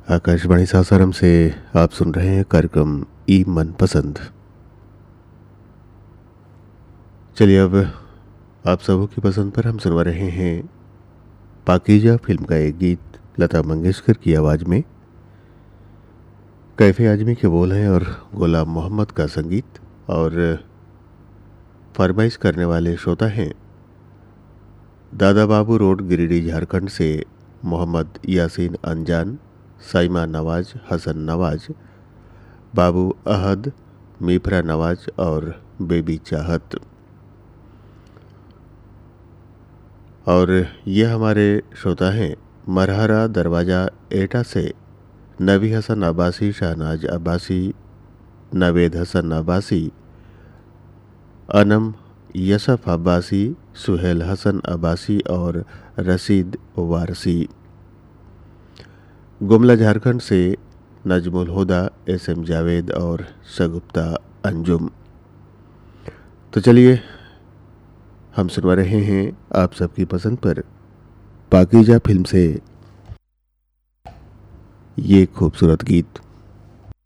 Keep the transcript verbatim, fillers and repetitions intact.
आकाशवाणी सासाराम से आप सुन रहे हैं कार्यक्रम ई मन पसंद। चलिए अब आप सबों की पसंद पर हम सुनवा रहे हैं पाकीजा फिल्म का एक गीत लता मंगेशकर की आवाज़ में। कैफे आजमी के बोल हैं और गुलाम मोहम्मद का संगीत, और फरमाइश करने वाले श्रोता हैं दादा बाबू रोड गिरिडीह झारखंड से मोहम्मद यासीन अनजान, साइमा नवाज, हसन नवाज, बाबू अहद, मीफरा नवाज और बेबी चाहत। और ये हमारे श्रोता हैं मरहरा दरवाज़ा एटा से नबी हसन अब्बासी, शहनाज अब्बासी, नवेद हसन अब्बासी, अनम यसफ अब्बासी, सुहेल हसन अब्बासी और रशीद वारसी। गुमला झारखंड से नजमुल हुदा, एस एम जावेद और शगुफ्ता अंजुम। तो चलिए हम सुनवा रहे हैं आप सबकी पसंद पर पाकीजा फिल्म से ये खूबसूरत गीत।